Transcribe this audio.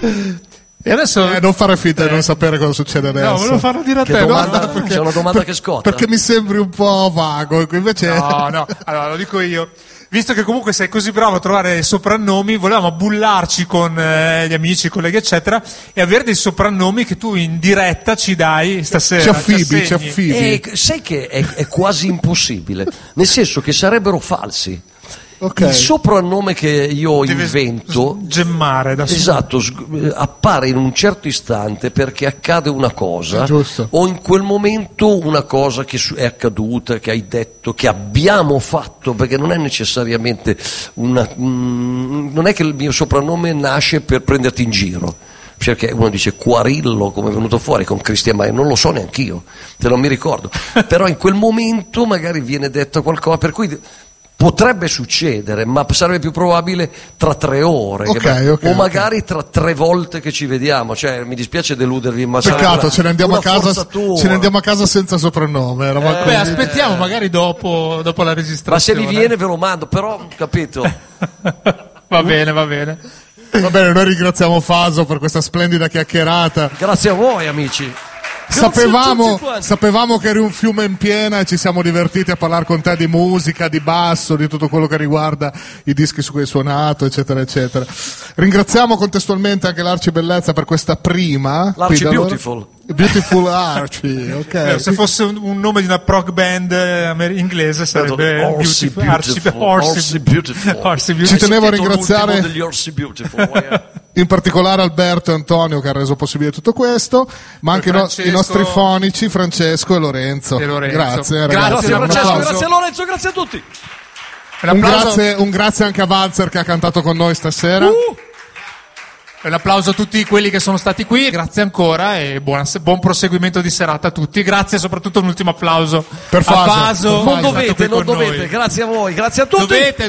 E adesso non fare finta di non sapere cosa succede adesso. No, volevo farlo dire a te. C'è una domanda che scotta. Perché mi sembri un po' vago, invece... No, allora lo dico io. Visto che comunque sei così bravo a trovare soprannomi, volevamo bullarci con gli amici, i colleghi, eccetera, e avere dei soprannomi che tu in diretta ci dai stasera. Ci affibi. Sai che è quasi impossibile, nel senso che sarebbero falsi. Okay. Il soprannome che io invento gemmare da esatto, appare in un certo istante perché accade una cosa o in quel momento una cosa che è accaduta, che hai detto, che abbiamo fatto, perché non è necessariamente non è che il mio soprannome nasce per prenderti in giro, perché uno dice Quarillo, come è venuto fuori con Cristian Maia, non lo so neanch'io, te non mi ricordo, però in quel momento magari viene detto qualcosa, per cui potrebbe succedere, ma sarebbe più probabile tra 3 ore, o magari tra 3 volte che ci vediamo. Cioè, mi dispiace deludervi, ma peccato, ce ne andiamo a casa senza soprannome. Aspettiamo magari dopo la registrazione. Ma se vi viene ve lo mando, però capito. Va bene. Va bene, noi ringraziamo Faso per questa splendida chiacchierata. Grazie a voi, amici. Sapevamo che eri un fiume in piena e ci siamo divertiti a parlare con te di musica, di basso, di tutto quello che riguarda i dischi su cui hai suonato, eccetera, eccetera. Ringraziamo contestualmente anche l'Arci Bellezza per questa prima. L'Arci Beautiful Arci, ok. Se fosse un nome di una prog band inglese sarebbe Orsi Beautiful. Ci tenevo a ringraziare in particolare Alberto e Antonio che hanno reso possibile tutto questo, ma anche i nostri fonici Francesco e Lorenzo. Grazie ragazzi. Grazie Francesco, grazie Lorenzo, grazie a tutti. Un grazie anche a Valzer che ha cantato con noi stasera. Un applauso a tutti quelli che sono stati qui, grazie ancora e buon proseguimento di serata a tutti. Grazie, soprattutto un ultimo applauso per Faso. Non dovete, grazie a voi, grazie a tutti.